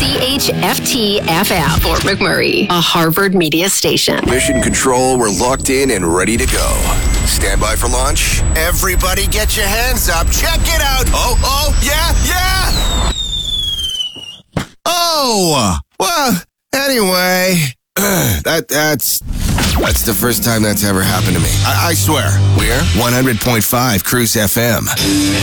CHFT-FM, Fort McMurray, a Harvard media station. Mission Control, we're locked in and ready to go. Stand by for launch. Everybody get your hands up. Check it out. Oh, yeah. Oh, well, anyway, that's the first time that's ever happened to me. I swear. We're 100.5 Cruise FM.